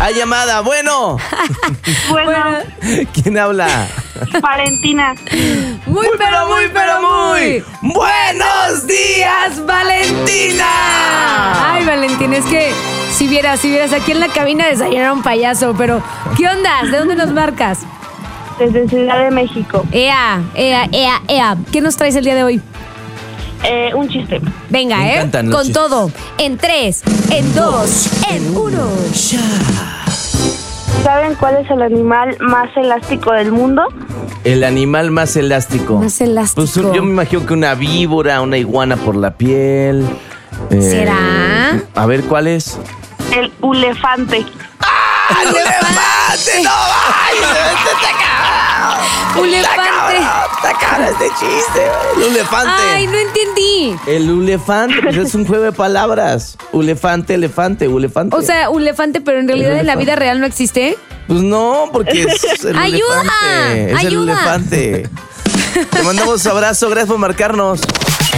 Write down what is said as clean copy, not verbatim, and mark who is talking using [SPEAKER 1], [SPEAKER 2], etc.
[SPEAKER 1] Hay llamada, bueno.
[SPEAKER 2] Bueno,
[SPEAKER 1] ¿Quién habla?
[SPEAKER 2] Valentina.
[SPEAKER 1] Muy, pero muy. ¡Buenos días, Valentina!
[SPEAKER 3] Ay, Valentina, es que si vieras, aquí en la cabina desayunaron payaso, pero ¿qué onda? ¿De dónde nos marcas?
[SPEAKER 2] Desde Ciudad de México.
[SPEAKER 3] Ea. ¿Qué nos traes el día de hoy?
[SPEAKER 2] Un chiste.
[SPEAKER 3] Venga,
[SPEAKER 1] Me encantan los
[SPEAKER 3] con
[SPEAKER 1] chistes.
[SPEAKER 3] todo. En 3, en 2, en 1.
[SPEAKER 2] ¿Saben cuál es el animal más elástico del mundo?
[SPEAKER 1] El animal más elástico.
[SPEAKER 3] Más elástico.
[SPEAKER 1] Pues yo me imagino que una víbora, una iguana por la piel.
[SPEAKER 3] ¿Será?
[SPEAKER 1] A ver, ¿cuál es?
[SPEAKER 2] El elefante.
[SPEAKER 1] ¡El elefante! ¡No
[SPEAKER 3] Elefante.
[SPEAKER 1] ¡Está cabrón este chiste! El elefante.
[SPEAKER 3] Ay, no entendí.
[SPEAKER 1] El elefante, pues es un juego de palabras. Elefante.
[SPEAKER 3] O sea, un elefante, pero en realidad en la vida real no existe.
[SPEAKER 1] Pues no, porque es el
[SPEAKER 3] ¡Ayuda!
[SPEAKER 1] elefante. Es el
[SPEAKER 3] ¡Ayuda!
[SPEAKER 1] elefante. Te mandamos un abrazo, gracias por marcarnos.